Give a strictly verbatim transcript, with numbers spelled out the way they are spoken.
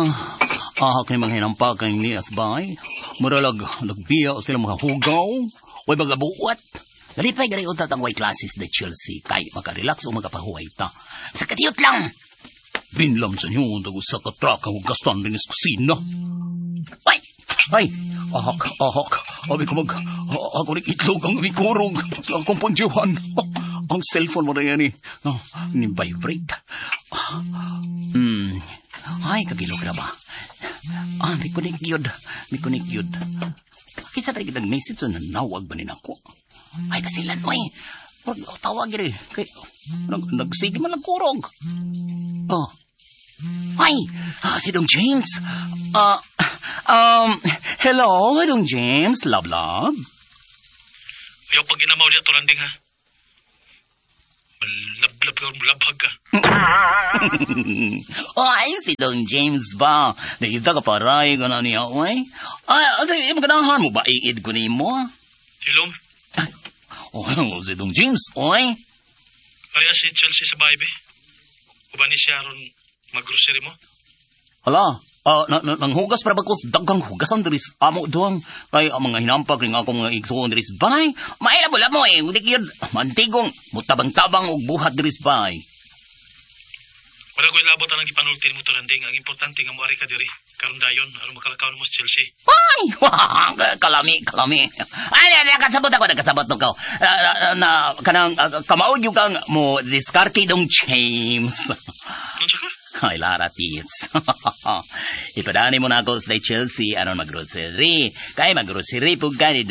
Ah, kay mga hinampa kay ni Asbay. Muralag, nagbiya sila mga hugaw. Way baga buwat. Galipay gari utat ang white classes de Chelsea. Kay makarelax o magapahuay ta. Sa katiyot lang. Binlam sa inyo, dago sa katrak ang gaston din is kusina. Ay! Ay! Ahak, ahak. Abi ko mag... Ako rin itlog ang mikurog. Ang kumpundyuhan. Ang cellphone mo na yan eh. Oh, ni-vibrate. Hmm. Ay, kagilog na ba? Ah, may kunik yun. May kunik yun. Kisa tayo kitang message na nanawag ba nila ako? Ay, kasi lan, oy. Tawag yun eh. Kay, nag, nagsige man nagkurog. Oh. Ay, ah, si Dong James. Ah, um, hello, Dong James. Love, love. Ayaw pag ginamaw niya, Toranding, ha? Malablab ka, malabhag ka. Ay, si Dong James ba? Nakita ka paray ka na niya, oy. Ay, ay, maganahan mo ba? Iid ko ni mo? Silong? Oh, si Dong James, oy. Kaya si Chelsea sa bahay, be. Uba ni siya ron mag-grocery mo? Hala, uh, na, na, nang hugas para bagkos, dagang hugasan daris amo doang. Kay ang mga hinampag rin ako mga igsoon daris bay. Mailabula mo eh, udik yun. Mantigong, mutabang-tabang og buhat daris bay. Wala ko ilabot ang ipanultin mo, Toranding. Ang importante nga mo ari ka diri. Karon dayon, aron makalakaw mo sa Chelsea. Ay! kalami, kalami. Ay, nakasabot ako, nakasabot ko. Uh, na, kanang, uh, kamaod yung kang mo, diskarte dong James. Ay, Lara, tits. Ipadani mo na ako sa Chelsea, aron mag-grocery. Kaya mag-grocery po ganit